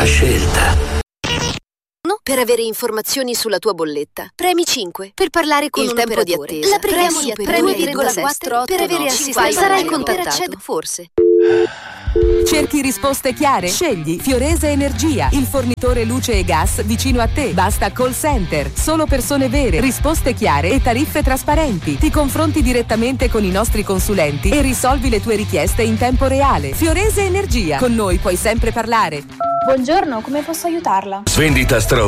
giusta scelta. Per avere informazioni sulla tua bolletta. Premi 5 per parlare con un tempo di attesa. La preghiamo di 2,4 per avere assistenza. Sarai contattato, forse. Cerchi risposte chiare? Scegli Fiorese Energia, il fornitore luce e gas vicino a te. Basta call center, solo persone vere, risposte chiare e tariffe trasparenti. Ti confronti direttamente con i nostri consulenti e risolvi le tue richieste in tempo reale. Fiorese Energia, con noi puoi sempre parlare. Buongiorno, come posso aiutarla? Svendita straordinaria.